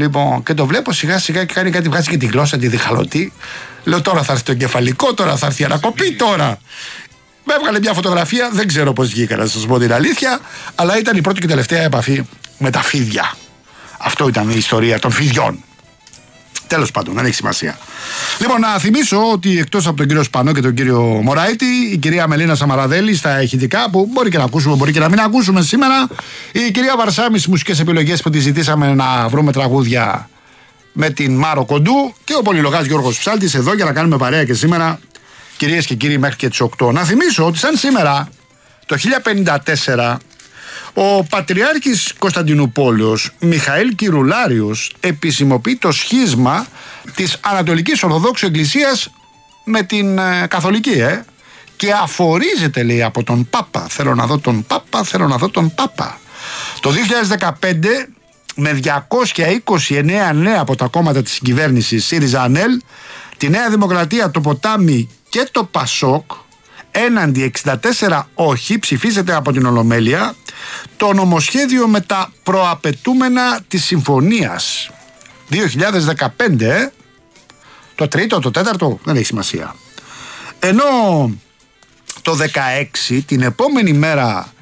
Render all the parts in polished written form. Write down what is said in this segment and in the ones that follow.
Λοιπόν, και το βλέπω σιγά σιγά και κάνει κάτι, βγάζει και τη γλώσσα τη διχαλωτή. Λέω τώρα θα έρθει το εγκεφαλικό, τώρα θα έρθει η ανακοπή, τώρα. Με έβγαλε μια φωτογραφία, δεν ξέρω πώς βγήκα να σας πω την αλήθεια, αλλά ήταν η πρώτη και τελευταία επαφή με τα φίδια. Αυτό ήταν η ιστορία των φιδιών. Τέλος πάντων, δεν έχει σημασία. Λοιπόν, να θυμίσω ότι εκτός από τον κύριο Σπανό και τον κύριο Μωράητη, η κυρία Μελίνα Σαμαραδέλη στα ηχητικά, που μπορεί και να ακούσουμε, μπορεί και να μην ακούσουμε σήμερα, η κυρία Βαρσάμι στις μουσικές επιλογές που τη ζητήσαμε να βρούμε τραγούδια με την Μάρο Κοντού, και ο πολυλογάς Γιώργος Ψάλτης εδώ για να κάνουμε παρέα και σήμερα, κυρίες και κύριοι, μέχρι και τις 8. Να θυμίσω ότι σαν σήμερα, το 1054, ο Πατριάρχης Κωνσταντινούπολεως Μιχαήλ Κυρουλάριος επισημοποιεί το σχίσμα της Ανατολικής Ορθοδόξου Εκκλησίας με την Καθολική, και αφορίζεται, λέει, από τον Πάπα. Θέλω να δω τον Πάπα, θέλω να δω τον Πάπα. Το 2015, με 229 νέα από τα κόμματα της κυβέρνησης ΣΥΡΙΖΑ ΑΝΕΛ, τη Νέα Δημοκρατία, το Ποτάμι και το Πασόκ, έναντι 64 όχι, ψηφίζεται από την Ολομέλεια το νομοσχέδιο με τα προαπαιτούμενα της συμφωνίας. 2015, το τρίτο, το τέταρτο, δεν έχει σημασία. Ενώ το 16, την επόμενη μέρα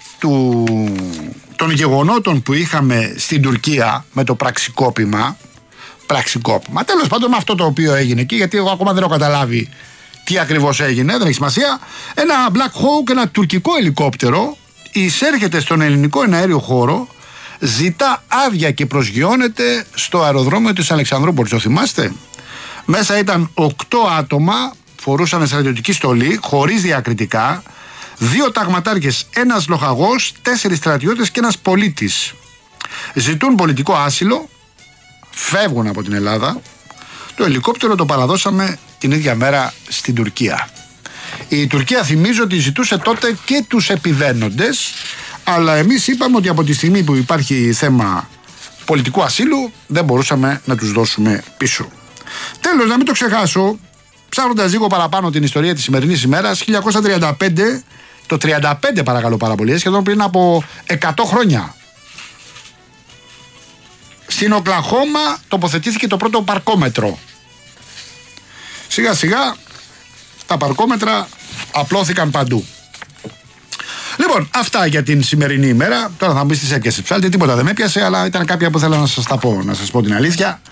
των γεγονότων που είχαμε στην Τουρκία με το πραξικόπημα, τέλος πάντων με αυτό το οποίο έγινε εκεί, γιατί εγώ ακόμα δεν έχω καταλάβει τι ακριβώς έγινε, δεν έχει σημασία. Ένα Black Hawk, ένα τουρκικό ελικόπτερο, εισέρχεται στον ελληνικό εναέριο χώρο, ζητά άδεια και προσγειώνεται στο αεροδρόμιο της Αλεξανδρούπολης. Το θυμάστε? Μέσα ήταν 8 άτομα, φορούσαν στρατιωτική στολή, χωρίς διακριτικά, 2 ταγματάρχες, ένας λοχαγός, 4 στρατιώτες και ένας πολίτης. Ζητούν πολιτικό άσυλο, φεύγουν από την Ελλάδα. Το ελικόπτερο το παραδώσαμε την ίδια μέρα στην Τουρκία. Η Τουρκία, θυμίζω, ότι ζητούσε τότε και τους επιβαίνοντες, αλλά εμείς είπαμε ότι από τη στιγμή που υπάρχει θέμα πολιτικού ασύλου δεν μπορούσαμε να τους δώσουμε πίσω. Τέλος, να μην το ξεχάσω, ψάχνοντας λίγο παραπάνω την ιστορία της σημερινής ημέρας, 1935, το 35 παρακαλώ πάρα πολύ, σχεδόν πριν από 100 χρόνια, στην Οκλαχώμα τοποθετήθηκε το πρώτο παρκόμετρο. Σιγά σιγά τα παρκόμετρα απλώθηκαν παντού. Λοιπόν, αυτά για την σημερινή ημέρα. Τώρα θα μπει στις έπιασες ψάλτη, τίποτα δεν με έπιασε, αλλά ήταν κάποια που θέλω να σας τα πω, να σας πω την αλήθεια.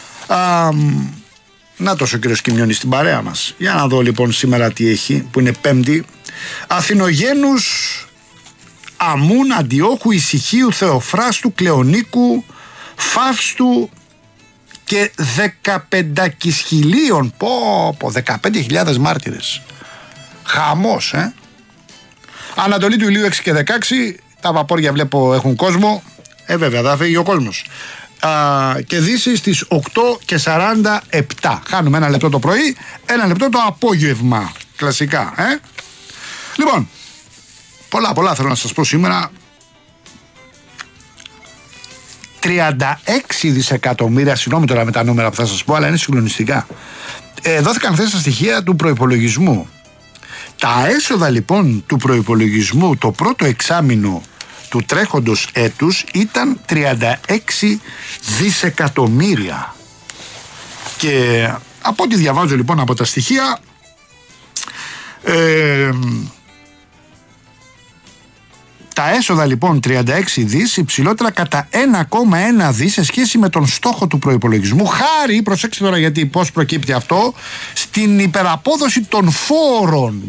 Να τόσο ο κύριος Κιμιώνης στην παρέα μας. Για να δω λοιπόν σήμερα τι έχει, που είναι Πέμπτη. Αθηνογένους, Αμούν, Αντιόχου, Ησυχίου, Θεοφράστου, Κλεονίκου, Φαύστου και 15.000, 15.000 μάρτυρες. Χαμός, Ανατολή του ηλίου 6 και 16, τα βαπόρια βλέπω έχουν κόσμο, βέβαια θα φύγει ο κόσμος. Και Δύση στις 8 και 47. Χάνουμε 1 λεπτό το πρωί, 1 λεπτό το απόγευμα, κλασικά, Λοιπόν, πολλά θέλω να σας πω σήμερα. 36 δισεκατομμύρια, συγγνώμη τώρα με τα νούμερα που θα σας πω, αλλά είναι συγκλονιστικά. Δόθηκαν χθες τα στοιχεία του προϋπολογισμού. Τα έσοδα λοιπόν του προϋπολογισμού το πρώτο εξάμηνο του τρέχοντος έτους ήταν 36 δισεκατομμύρια. Και από ό,τι διαβάζω λοιπόν από τα στοιχεία, τα έσοδα λοιπόν 36 δις, υψηλότερα κατά 1,1 δις σε σχέση με τον στόχο του προϋπολογισμού, χάρη, προσέξτε τώρα γιατί πώς προκύπτει αυτό, στην υπεραπόδοση των φόρων.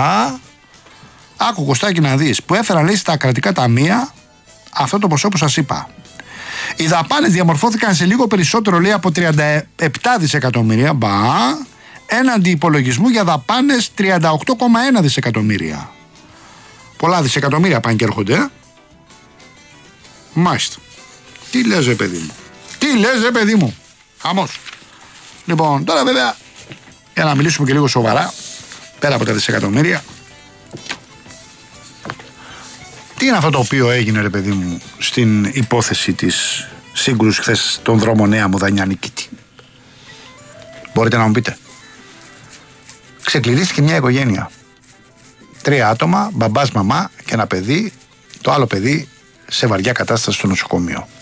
Άκου Κωστάκη να δεις, που έφεραν, λέει, στα κρατικά ταμεία αυτό το ποσό που σας είπα. Οι δαπάνες διαμορφώθηκαν σε λίγο περισσότερο, λέει, από 37 δισεκατομμύρια, έναντι υπολογισμού για δαπάνες 38,1 δισεκατομμύρια. Πολλά δισεκατομμύρια πάνε και έρχονται, Μάλιστα. Τι λες ρε παιδί μου, χαμός. Λοιπόν, τώρα βέβαια, για να μιλήσουμε και λίγο σοβαρά, πέρα από τα δισεκατομμύρια, τι είναι αυτό το οποίο έγινε, ρε παιδί μου, στην υπόθεση της σύγκρουσης χθες των δρόμων Νέα Μουδανιά Νικήτη? Μπορείτε να μου πείτε? Ξεκληρίστηκε μια οικογένεια. 3 άτομα, μπαμπάς, μαμά και ένα παιδί. Το άλλο παιδί σε βαριά κατάσταση στο νοσοκομείο.